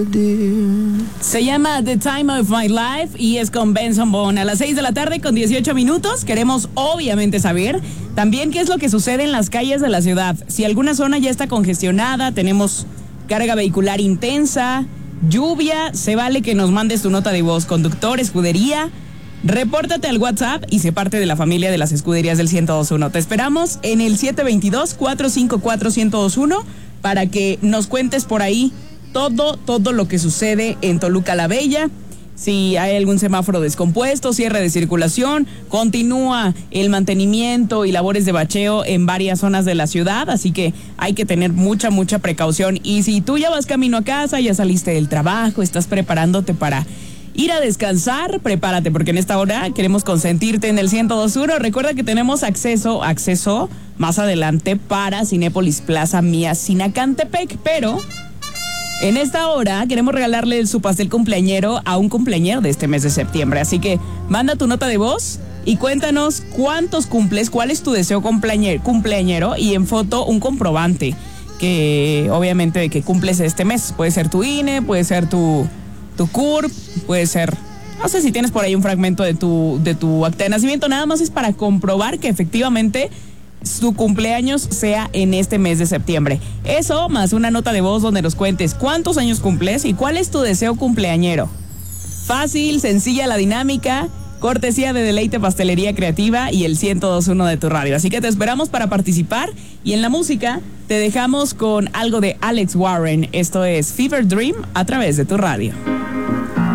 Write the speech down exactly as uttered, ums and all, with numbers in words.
Se llama The Time of My Life y es con Benson Boone. A las seis de la tarde con dieciocho minutos queremos obviamente saber también qué es lo que sucede en las calles de la ciudad. Si alguna zona ya está congestionada, tenemos carga vehicular intensa, lluvia, se vale que nos mandes tu nota de voz. Conductor, escudería, repórtate al WhatsApp y sé parte de la familia de las escuderías del ciento dos punto uno. Te esperamos en el siete dos dos, cuatro cinco cuatro, uno cero dos uno para que nos cuentes por ahí todo, todo lo que sucede en Toluca la Bella. Si hay algún semáforo descompuesto, cierre de circulación, continúa el mantenimiento y labores de bacheo en varias zonas de la ciudad, así que hay que tener mucha, mucha precaución. Y si tú ya vas camino a casa, ya saliste del trabajo, estás preparándote para ir a descansar, prepárate, porque en esta hora queremos consentirte en el ciento dos punto uno. Recuerda que tenemos acceso, acceso más adelante para Cinépolis Plaza Mía Sinacantepec, pero en esta hora queremos regalarle su pastel cumpleañero a un cumpleañero de este mes de septiembre. Así que manda tu nota de voz y cuéntanos cuántos cumples, cuál es tu deseo cumpleañero, cumpleañero y en foto un comprobante que obviamente de que cumples este mes. Puede ser tu I N E, puede ser tu, tu C U R P, puede ser, no sé si tienes por ahí un fragmento de tu, de tu acta de nacimiento. Nada más es para comprobar que efectivamente su cumpleaños sea en este mes de septiembre. Eso más una nota de voz donde nos cuentes cuántos años cumples y cuál es tu deseo cumpleañero. Fácil, sencilla la dinámica, cortesía de Deleite Pastelería Creativa y el ciento dos punto uno de tu radio. Así que te esperamos para participar y en la música te dejamos con algo de Alex Warren. Esto es Fever Dream a través de tu radio.